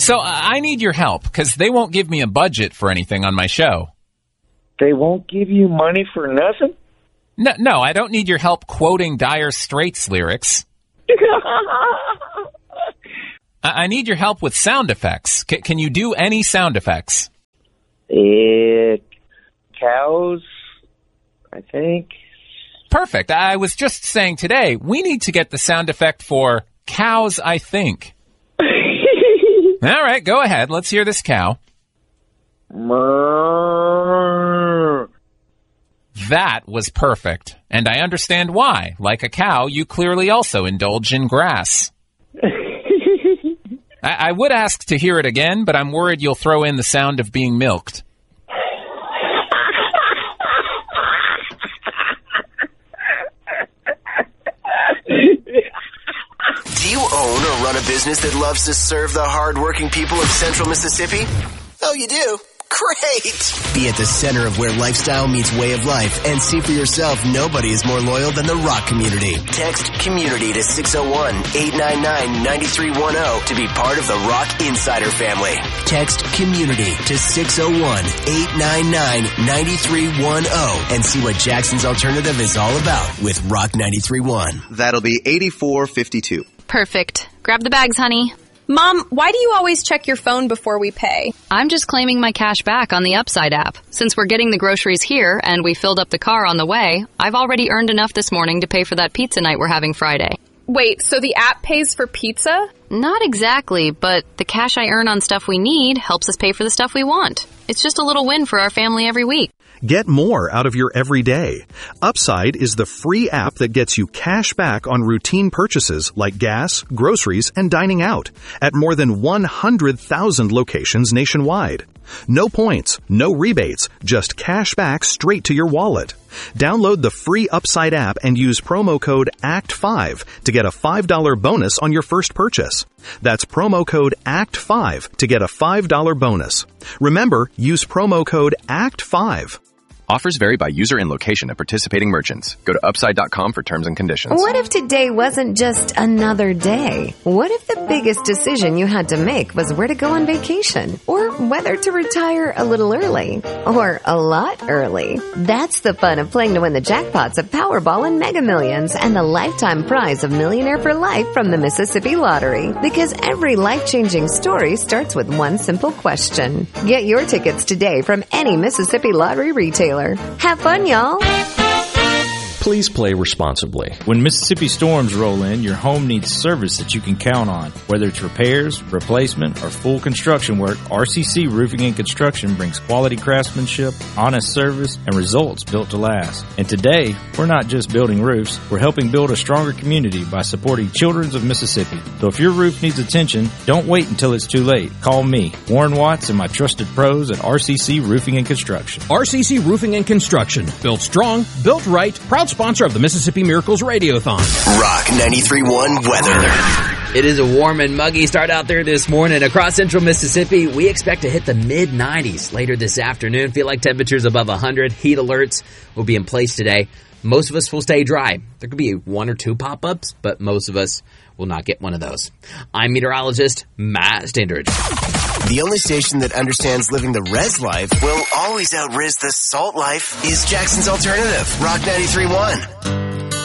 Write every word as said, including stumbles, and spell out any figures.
So uh, I need your help, because they won't give me a budget for anything on my show. They won't give you money for nothing? No, no, I don't need your help quoting Dire Straits lyrics. I-, I need your help with sound effects. C- can you do any sound effects? Uh, cows, I think. Perfect. I was just saying today, we need to get the sound effect for cows, I think. All right, go ahead. Let's hear this cow. Murr. That was perfect. And I understand why. Like a cow, you clearly also indulge in grass. I-, I would ask to hear it again, but I'm worried you'll throw in the sound of being milked. Do you own or run a business that loves to serve the hard-working people of Central Mississippi? Oh, you do? Great! Be at the center of where lifestyle meets way of life and see for yourself nobody is more loyal than the Rock community. Text COMMUNITY to six oh one, eight nine nine, nine three one oh to be part of the Rock Insider family. Text COMMUNITY to six oh one, eight nine nine, nine three one oh and see what Jackson's Alternative is all about with Rock ninety-three point one. That'll be eighty-four fifty-two. Perfect. Grab the bags, honey. Mom, why do you always check your phone before we pay? I'm just claiming my cash back on the Upside app. Since we're getting the groceries here and we filled up the car on the way, I've already earned enough this morning to pay for that pizza night we're having Friday. Wait, so the app pays for pizza? Not exactly, but the cash I earn on stuff we need helps us pay for the stuff we want. It's just a little win for our family every week. Get more out of your everyday. Upside is the free app that gets you cash back on routine purchases like gas, groceries, and dining out at more than one hundred thousand locations nationwide. No points, no rebates, just cash back straight to your wallet. Download the free Upside app and use promo code A C T five to get a five dollars bonus on your first purchase. That's promo code A C T five to get a five dollars bonus. Remember, use promo code A C T five. Offers vary by user and location at participating merchants. Go to upside dot com for terms and conditions. What if today wasn't just another day? What if the biggest decision you had to make was where to go on vacation? Or whether to retire a little early? Or a lot early? That's the fun of playing to win the jackpots of Powerball and Mega Millions and the lifetime prize of Millionaire for Life from the Mississippi Lottery. Because every life-changing story starts with one simple question. Get your tickets today from any Mississippi Lottery retailer. Have fun, y'all. Please play responsibly. When Mississippi storms roll in, your home needs service that you can count on. Whether it's repairs, replacement, or full construction work, R C C Roofing and Construction brings quality craftsmanship, honest service, and results built to last. And today, we're not just building roofs, we're helping build a stronger community by supporting Children's of Mississippi. So if your roof needs attention, don't wait until it's too late. Call me, Warren Watts, and my trusted pros at R C C Roofing and Construction. R C C Roofing and Construction. Built strong, built right, proud sponsor of the Mississippi Miracles Radiothon. Rock ninety-three point one weather. It is a warm and muggy start out there this morning. Across central Mississippi, we expect to hit the mid nineties later this afternoon. Feel like temperatures above one hundred. Heat alerts will be in place today. Most of us will stay dry. There could be one or two pop-ups, but most of us will not get one of those. I'm meteorologist Matt Standridge. The only station that understands living the res life will always out-res the salt life is Jackson's Alternative, Rock ninety-three point one.